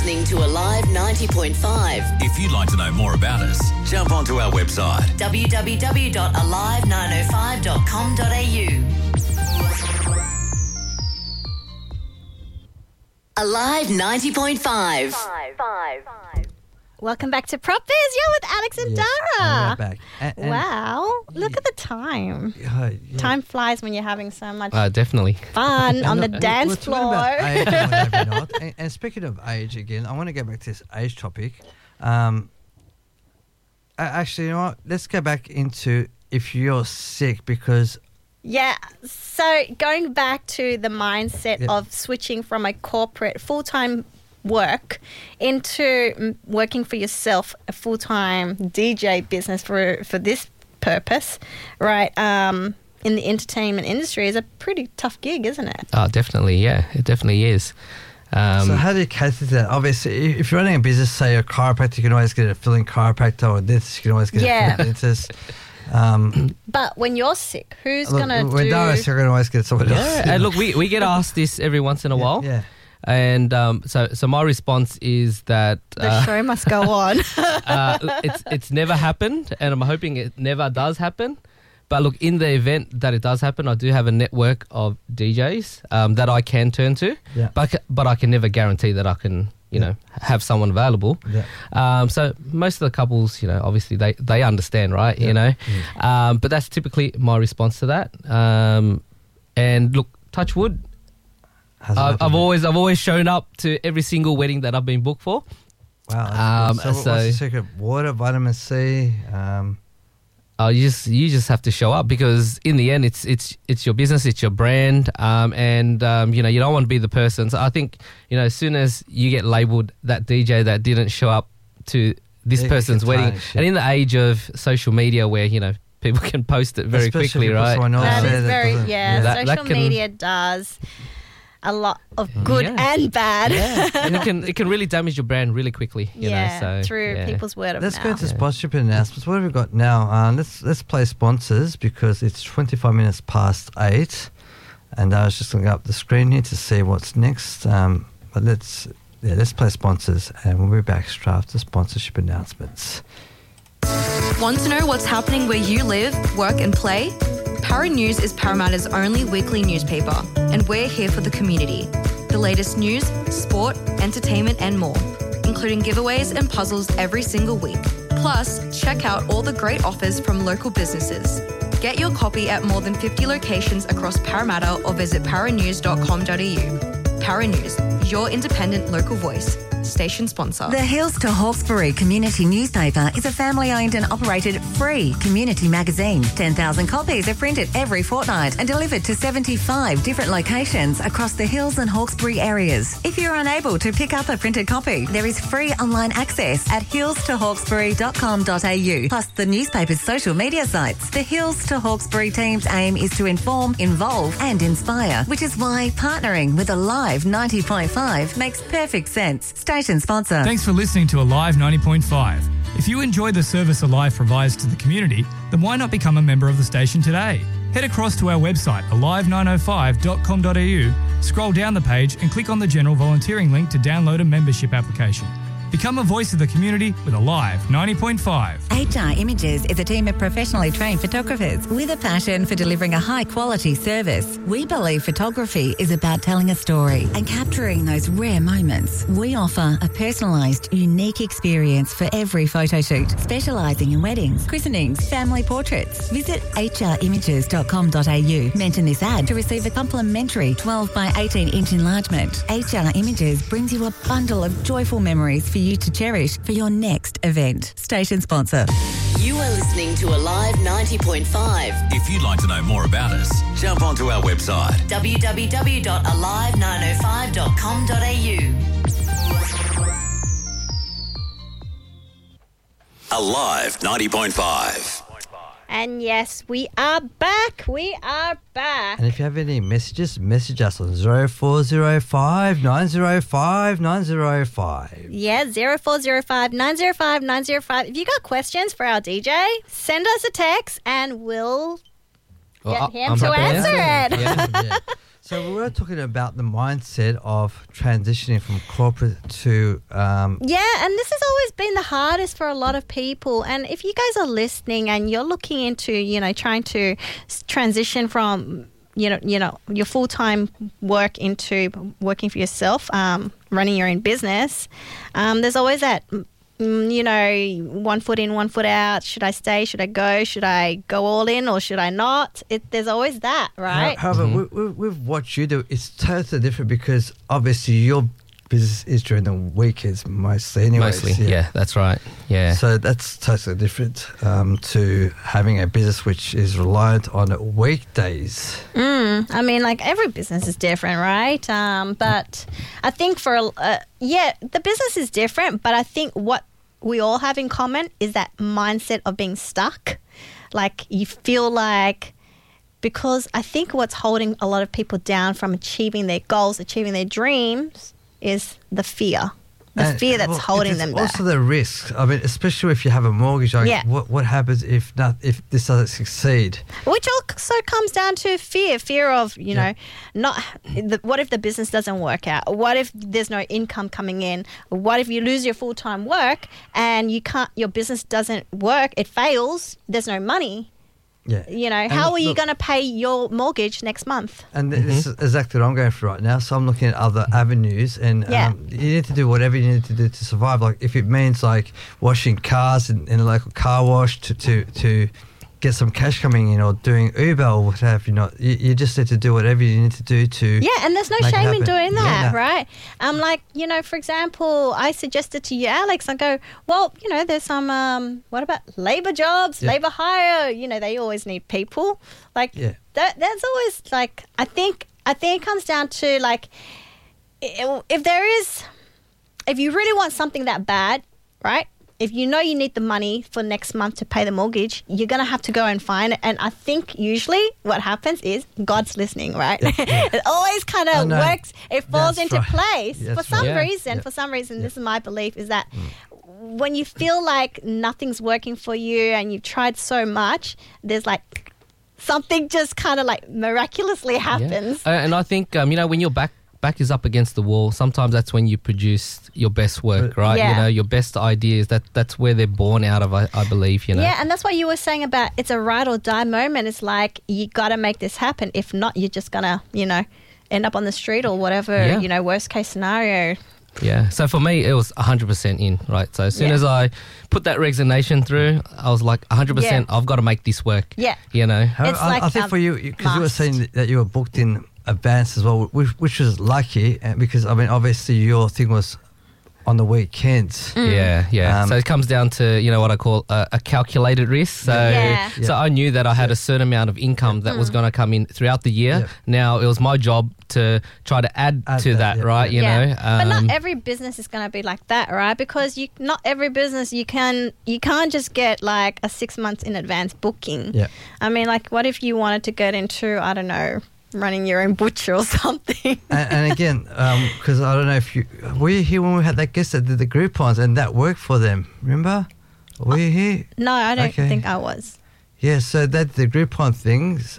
listening to Alive 90.5. If you'd like to know more about us, jump onto our website. www.alive905.com.au. Alive 90.5. Welcome back to Prop Biz. You're with Alex and Dara. We're back. And Wow. Look at the time. yeah. Time flies when you're having so much Definitely. fun on the We're dance talking floor. about age and whatever not. And speaking of age again, I want to go back to this age topic. Actually, you know what? Let's go back into if you're sick because... Yeah. So going back to the mindset Yep. of switching from a corporate full-time work into working for yourself, a full-time DJ business for this purpose, right? In the entertainment industry is a pretty tough gig, isn't it? Oh, definitely. Yeah, it definitely is. So how do you cater to that? Obviously, if you're running a business, say you're a chiropractor, you can always get a filling chiropractor, or a dentist, you can always get Yeah. a filling dentist. But when you're sick, who's Look, going to when do... Dara's, you're going to always get someone else. Yeah, and look, we get asked this every once in a while. Yeah. And so my response is that The show must go on. it's never happened, and I'm hoping it never does happen. But look, in the event that it does happen, I do have a network of DJs that I can turn to. Yeah. But I can never guarantee that I can, have someone available. Yeah. So most of the couples, obviously they understand, right? Yeah. But that's typically my response to that. And look, touch wood. I've always shown up to every single wedding that I've been booked for. Wow. So what's the secret? Water, vitamin C. You just have to show up because in the end it's your business, it's your brand, and you don't want to be the person. So I think as soon as you get labelled that DJ that didn't show up to this person's wedding, and in the age of social media where people can post it very Especially quickly, right? That is very, That social can- media does a lot of good and bad. Yeah, and it can really damage your brand really quickly. Through people's word of Let's mouth. go to sponsorship announcements. What have we got now? Let's play sponsors because it's 25 minutes past 8, and I was just going to go up the screen here to see what's next. But let's play sponsors, and we'll be back straight after sponsorship announcements. Want to know what's happening where you live, work and play? Para News is Parramatta's only weekly newspaper, and we're here for the community. The latest news, sport, entertainment and more, including giveaways and puzzles every single week. Plus, check out all the great offers from local businesses. Get your copy at more than 50 locations across Parramatta or visit paranews.com.au. Para News, your independent local voice. Station sponsor. The Hills to Hawkesbury Community Newspaper is a family-owned and operated free community magazine. 10,000 copies are printed every fortnight and delivered to 75 different locations across the Hills and Hawkesbury areas. If you're unable to pick up a printed copy, there is free online access at hillstohawkesbury.com.au, plus the newspaper's social media sites. The Hills to Hawkesbury team's aim is to inform, involve and inspire, which is why partnering with Alive 90.5 makes perfect sense. Station sponsor. Thanks for listening to Alive 90.5. If you enjoy the service Alive provides to the community, then why not become a member of the station today? Head across to our website, alive905.com.au, scroll down the page and click on the general volunteering link to download a membership application. Become a voice of the community with Alive 90.5. HR Images is a team of professionally trained photographers with a passion for delivering a high-quality service. We believe photography is about telling a story and capturing those rare moments. We offer a personalised, unique experience for every photo shoot, specialising in weddings, christenings, family portraits. Visit hrimages.com.au. Mention this ad to receive a complimentary 12 by 18-inch enlargement. HR Images brings you a bundle of joyful memories for you to cherish for your next event. Station sponsor. You are listening to Alive 90.5. If you'd like to know more about us, jump onto our website. www.alive905.com.au. Alive 90.5. And yes, we are back. We are back. And if you have any messages, message us on 0405 905 905. Yeah, 0405 905 905. If you got questions for our DJ, send us a text and we'll get him to answer it. Yeah. So we were talking about the mindset of transitioning from corporate to Yeah, and this has always been the hardest for a lot of people. And if you guys are listening and you're looking into, trying to transition from, your full-time work into working for yourself, running your own business, there's always that, 1 foot in, 1 foot out. Should I stay? Should I go? Should I go all in or should I not? There's always that, right? However, with what you do, it's totally different because obviously your business is during the weekends mostly anyways. Mostly, yeah, that's right. Yeah. So that's totally different to having a business which is reliant on weekdays. I mean, like every business is different, right? But I think the business is different, but I think what we all have in common is that mindset of being stuck. Like you feel like, because I think what's holding a lot of people down from achieving their goals, achieving their dreams is the fear. The fear that's holding them back. Also the risk. I mean, especially if you have a mortgage, what happens if this doesn't succeed? Which also comes down to fear of, what if the business doesn't work out? What if there's no income coming in? What if you lose your full-time work and your business doesn't work, it fails, there's no money? Yeah. How are you going to pay your mortgage next month? And this is exactly what I'm going through right now. So I'm looking at other avenues, and you need to do whatever you need to do to survive. Like if it means like washing cars in a local car wash to get some cash coming in, or doing Uber or whatever, you just need to do whatever you need to do to. Yeah, and there's no shame in doing that, right? For example, I suggested to you, Alex, I go, well, there's some, what about labour jobs, labour hire? They always need people. That's always like, I think it comes down to like, if you really want something that bad, right? If you need the money for next month to pay the mortgage, you're going to have to go and find it. And I think usually what happens is God's listening, right? It always kind of works. It falls into place. For some reason, this is my belief, is that when you feel like nothing's working for you and you've tried so much, there's like something just kind of like miraculously happens. And I think, when you're back is up against the wall, sometimes that's when you produce your best work, right? Yeah. Your best ideas, that's where they're born out of, I believe, Yeah, and that's what you were saying about it's a ride or die moment. It's like, you got to make this happen. If not, you're just going to, end up on the street or whatever, worst case scenario. Yeah, so for me, it was 100% in, right? So as soon as I put that resignation through, I was like 100%, I've got to make this work. Yeah. I think for you, because you were saying that you were booked in advance as well, which was lucky, because I mean obviously your thing was on the weekends. Yeah. So it comes down to what I call a calculated risk. So so I knew that I had a certain amount of income that was going to come in throughout the year. Now it was my job to try to add to that, right? But not every business is going to be like that, right? Because not every business you can't just get like a 6 months in advance booking. I mean, like, what if you wanted to get into, I don't know, running your own butcher or something? and again, because I don't know if were you here when we had that guest that did the Groupons and that worked for them? Remember? Were you here? No, I don't think I was. Yeah, so they did the Groupon things,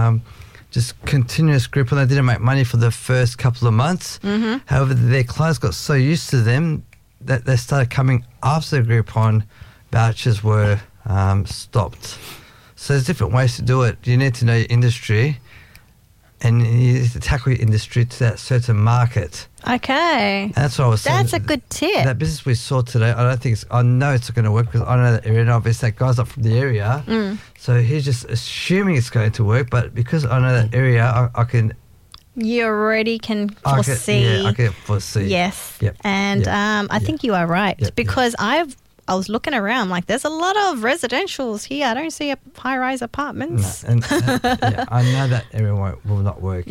just continuous Groupon. They didn't make money for the first couple of months. However, their clients got so used to them that they started coming after the Groupon vouchers were stopped. So there's different ways to do it. You need to know your industry, and you need to tackle your industry to that certain market. Okay. And that's what I was saying. That's a good tip. That business we saw today, I know it's going to work because I know that area, and obviously that guy's not from the area. So he's just assuming it's going to work, but because I know that area, I can... You already can foresee. I can foresee. Yes. Yep. And I think you are right, because I was looking around, like, there's a lot of residentials here. I don't see high-rise apartments. No, I know that area will not work.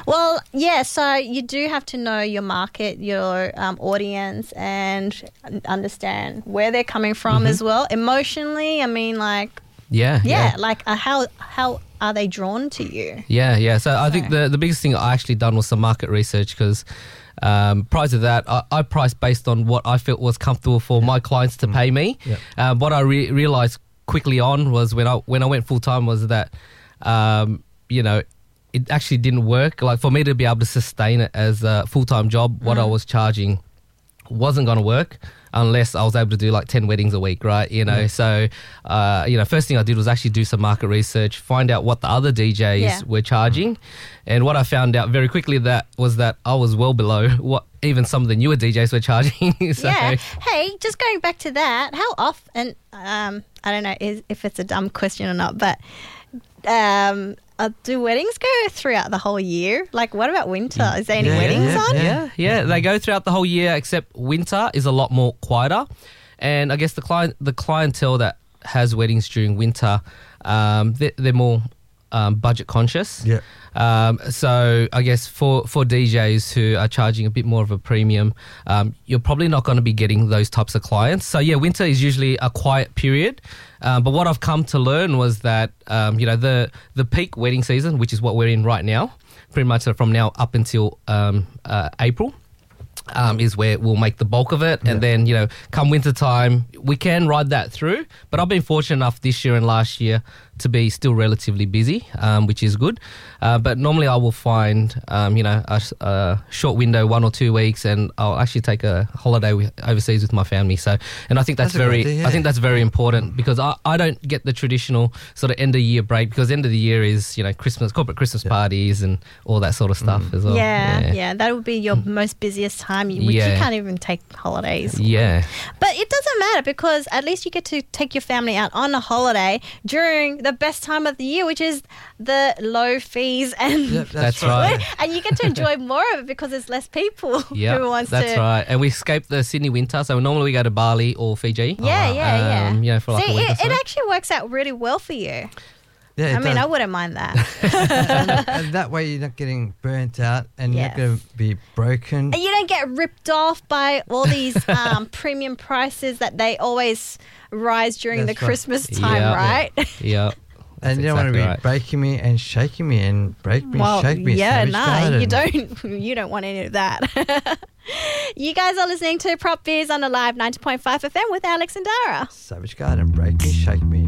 So you do have to know your market, your audience, and understand where they're coming from as well. Emotionally, I mean, like... like how are they drawn to you? So I think the biggest thing I actually done was some market research, because... prior to that, I priced based on what I felt was comfortable for my clients to pay me. What I realized quickly on was when I went full time was that, it actually didn't work. Like for me to be able to sustain it as a full-time job, what I was charging wasn't going to work unless I was able to do like 10 weddings a week, right? So, first thing I did was actually do some market research, find out what the other DJs were charging. And what I found out very quickly was that I was well below what even some of the newer DJs were charging. So, yeah. Hey, just going back to that, how often, I don't know if it's a dumb question or not, but do weddings go throughout the whole year? Like, what about winter? Is there any weddings on? Yeah. They go throughout the whole year, except winter is a lot more quieter. And I guess the clientele that has weddings during winter, they're more budget conscious. Yeah. So I guess for DJs who are charging a bit more of a premium, you're probably not going to be getting those types of clients. So yeah, winter is usually a quiet period. But what I've come to learn was that the peak wedding season, which is what we're in right now, pretty much from now up until April. Is where we'll make the bulk of it. And then, come winter time, we can ride that through. But I've been fortunate enough this year and last year to be still relatively busy, which is good. But normally I will find, a short window, 1 or 2 weeks, and I'll actually take a holiday overseas with my family. So, and I think that's I think that's very important because I don't get the traditional sort of end of year break because end of the year is, Christmas, corporate Christmas parties and all that sort of stuff as well. Yeah. That would be your most busiest time, which you can't even take holidays. Yeah. But it doesn't matter because at least you get to take your family out on a holiday during the best time of the year, which is the low fees and that's right. And you get to enjoy more of it because there's less people who wants to. That's right. And we escape the Sydney winter, so normally we go to Bali or Fiji. For like a week or so. It actually works out really well for you. Yeah, I wouldn't mind that. and that way you're not getting burnt out and you're not going to be broken. And you don't get ripped off by all these premium prices that they always rise during the Christmas time, right? Yeah. And you don't want to be breaking me and shaking me and break me and shake me. You don't want any of that. You guys are listening to Prop Biz on the Live 90.5 FM with Alex and Dara. Savage Garden, break me, shake me.